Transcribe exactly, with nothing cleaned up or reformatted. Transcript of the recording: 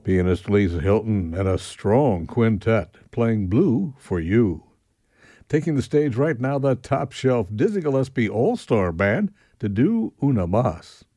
Pianist Lisa Hilton and a strong quintet playing Blue for You. Taking the stage right now, the top shelf Dizzy Gillespie All-Star Band to do Una Mas.